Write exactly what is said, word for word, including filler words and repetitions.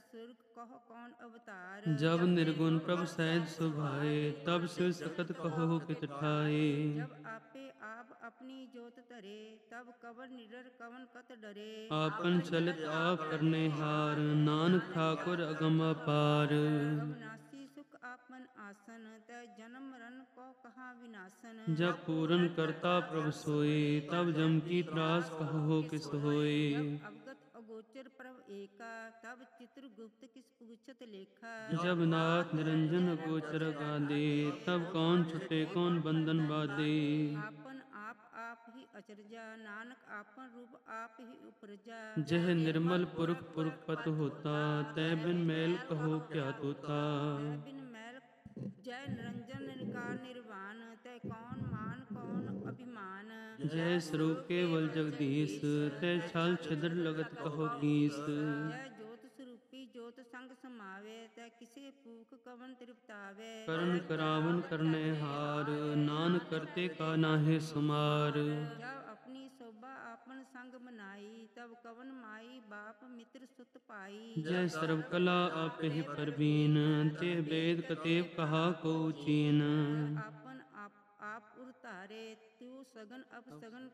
सुरख कहो कौन अवतार। जब निर्गुण प्रभ सहज सुभाए, तब शिव सकत कहो कित ठाए। जब आपे आप अपनी जोत धरे, तब कवन निडर कवन कत डरे। आपन चलित आप करने हार, नानक ठाकुर अगम अपार। अविनाशी सुख आपन आसन, तय जन्म मरण को कहा विनाशन। जब पूरन करता प्रभ सोए, तब जम की त्रास कहो किस होए। जब अवगत अगोचर प्रभ एका, तब चित्रगुप्त किस पूछत लेखा। जब नाथ निरंजन गोचर गादे, तब कौन छुटे कौन बंधन बाधे। आपन आप आप ही अचरजा, नानक आपन रूप आप ही उपरजा। जह निर्मल पुरख पुरख पत होता, तय बिन मैल कहो क्या तोता। तै बिन मैल जय निरंजन निकार निर्वाण, तय कौन मान कौन अभिमान। जय स्वरूप केवल जगदीश, तय छाल छिद्र लगत कहो कीस। जय ज्योत स्वरूपी ज्योत संग समावे, तय किसे भूख कवन तृप्तावे। करण करावन करने हार, नान करते का नाहे सुमार। जब अपनी शोभा आपन संग मनाई, तब कवन माई बाप मित्र सुत पाई। जय सर्व कला आप ही परवीन, ते वेद कतेव कहा को चीन। आपन आप आप उरतारे, त्यो सगन अब सगन